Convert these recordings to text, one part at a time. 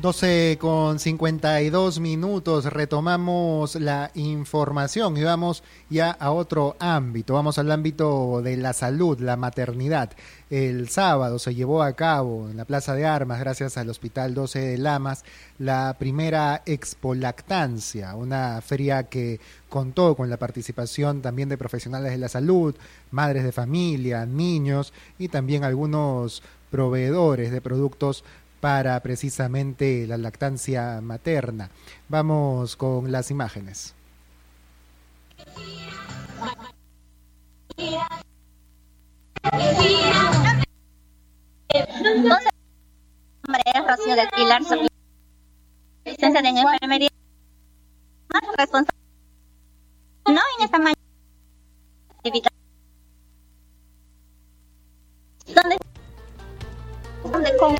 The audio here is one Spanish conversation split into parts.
12:52, retomamos la información y vamos ya a otro ámbito, vamos al ámbito de la salud, la maternidad. El sábado se llevó a cabo en la Plaza de Armas, gracias al Hospital 12 de Lamas, la primera Expo Lactancia, una feria que contó con la participación también de profesionales de la salud, madres de familia, niños y también algunos proveedores de productos para precisamente la lactancia materna. Vamos con las imágenes. Mi nombre es Rocío del Pilar, soy licenciada en enfermería, responsable. No, en esta mañana actividad. ¿Dónde con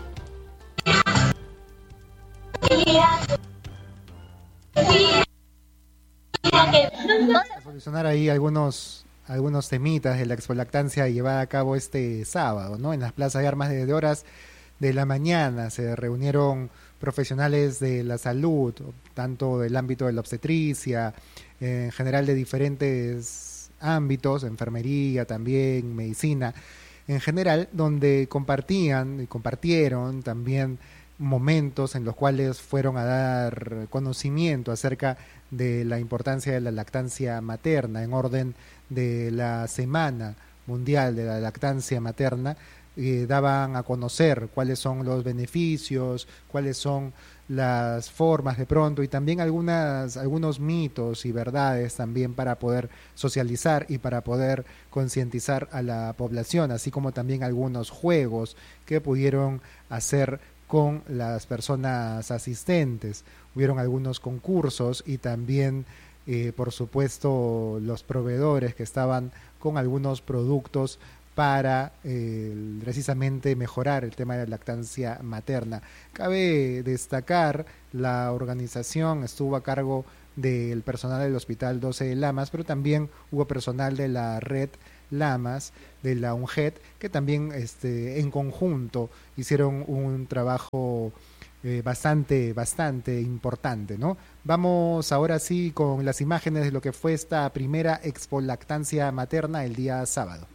a solucionar ahí algunos temitas de la expoliactancia llevada a cabo este sábado, ¿no? En las plazas de armas desde horas de la mañana se reunieron profesionales de la salud, tanto del ámbito de la obstetricia, en general de diferentes ámbitos, enfermería también, medicina, en general, donde compartieron también momentos en los cuales fueron a dar conocimiento acerca de la importancia de la lactancia materna en orden de la Semana Mundial de la Lactancia Materna. Daban a conocer cuáles son los beneficios, cuáles son las formas de pronto y también algunos mitos y verdades también para poder socializar y para poder concientizar a la población, así como también algunos juegos que pudieron hacer con las personas asistentes. Hubieron algunos concursos y también, por supuesto, los proveedores que estaban con algunos productos para precisamente mejorar el tema de la lactancia materna. Cabe destacar, la organización estuvo a cargo del personal del Hospital 12 de Lamas, pero también hubo personal de la Red Lamas, de la UNGED, que también en conjunto hicieron un trabajo bastante importante, ¿no? Vamos ahora sí con las imágenes de lo que fue esta primera Expo Lactancia Materna el día sábado.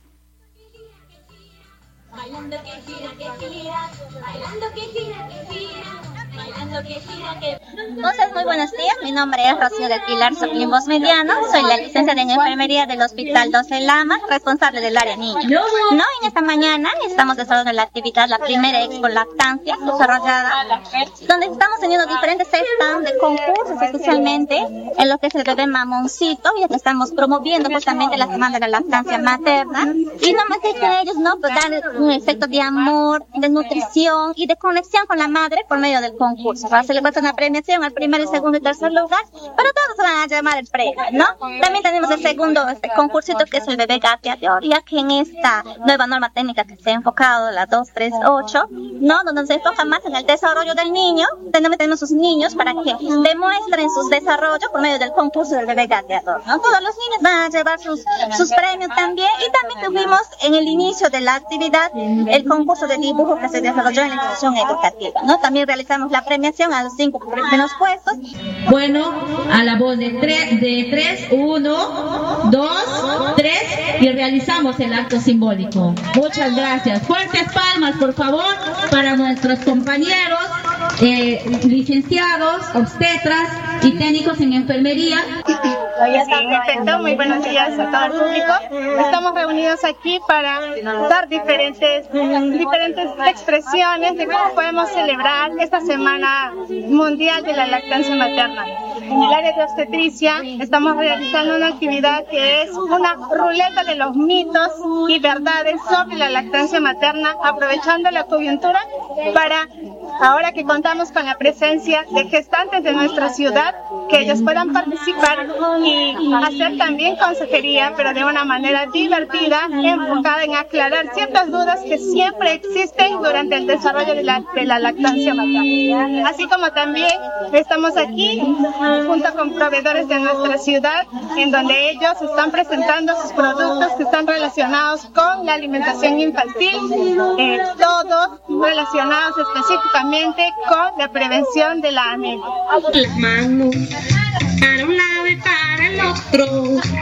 Bailando que gira, bailando que gira, bailando que gira, Entonces, muy buenos días, mi nombre es Rocío del Pilar Soplín Bosmediano, soy la licenciada en enfermería del Hospital 12 Lamas, responsable del área niños. No, en esta mañana estamos desarrollando la actividad, la primera Expo Lactancia desarrollada, donde estamos teniendo diferentes stands de concursos, especialmente en lo que es el bebé mamoncito, ya que estamos promoviendo justamente la semana de la lactancia materna, y no más que ellos, ¿no? Pues dar un efecto de amor, de nutrición y de conexión con la madre por medio del concurso. Va a ser una premiación al primer, el segundo y tercer lugar, pero todos van a llamar el premio, ¿no? También tenemos el segundo concursito, que es el bebé gateador, ya que en esta nueva norma técnica que se ha enfocado, la 238, ¿no? Donde se enfoca más en el desarrollo del niño, tenemos sus niños para que demuestren sus desarrollos por medio del concurso del bebé gateador, ¿no? Todos los niños van a llevar sus premios también, y también tuvimos en el inicio de la actividad el concurso de dibujo que se desarrolló en la institución educativa, ¿no? También realizamos la premiación a los 5 primeros puestos. Bueno, a la voz de 3, 1, 2, 3, y realizamos el acto simbólico. Muchas gracias. Fuertes palmas, por favor, para nuestros compañeros, licenciados, obstetras y técnicos en enfermería. Perfecto, muy buenos días a todo el público. Estamos reunidos aquí para dar diferentes expresiones de cómo podemos celebrar esta Semana Mundial de la Lactancia Materna. En el área de obstetricia estamos realizando una actividad que es una ruleta de los mitos y verdades sobre la lactancia materna, aprovechando la coyuntura para, ahora que contamos con la presencia de gestantes de nuestra ciudad, que ellos puedan participar y hacer también consejería, pero de una manera divertida, enfocada en aclarar ciertas dudas que siempre existen durante el desarrollo de la lactancia materna. Así como también estamos aquí junto con proveedores de nuestra ciudad, en donde ellos están presentando sus productos que están relacionados con la alimentación infantil, todos relacionados específicamente con la prevención de la anemia. Las manos para un lado y para el otro,